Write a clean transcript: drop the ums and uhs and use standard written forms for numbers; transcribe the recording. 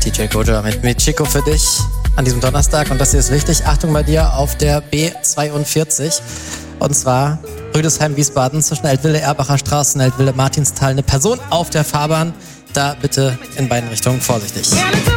DJ Gojo mit Chico für dich an diesem Donnerstag. Und das hier ist wichtig. Achtung bei dir auf der B42. Und zwar Rüdesheim-Wiesbaden zwischen Eltville-Erbacher Straße und Eltville-Martinsthal. Eine Person auf der Fahrbahn. Da bitte in beiden Richtungen vorsichtig.